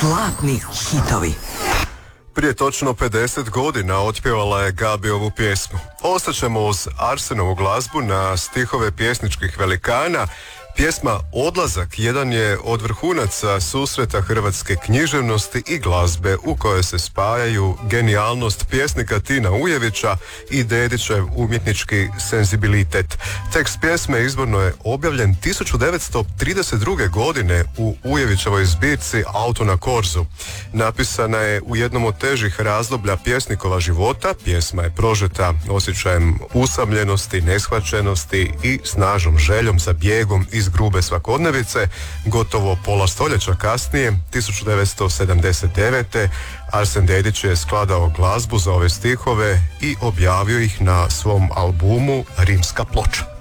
Zlatni hitovi. Prije točno 50 godina otpjevala je Gabi ovu pjesmu. Ostaćemo uz Arsenovu glazbu na stihove pjesničkih velikana. Pjesma Odlazak jedan je od vrhunaca susreta hrvatske književnosti i glazbe u kojoj se spajaju genijalnost pjesnika Tina Ujevića i Dedićev umjetnički senzibilitet. Tekst pjesme izvorno je objavljen 1932. godine u Ujevićevoj zbirci Auto na korzu. Napisana je u jednom od težih razdoblja pjesnikova života. Pjesma je prožeta osjećajem usamljenosti, neshvaćenosti i snažnom željom za bijegom iz grube svakodnevice. Gotovo pola stoljeća kasnije, 1979. Arsen Dedić je skladao glazbu za ove stihove i objavio ih na svom albumu Rimska ploča.